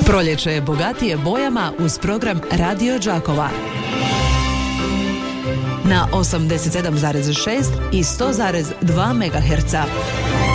Proljeće je bogatije bojama uz program Radio Đakova. Na 87,6 i 100,2 MHz.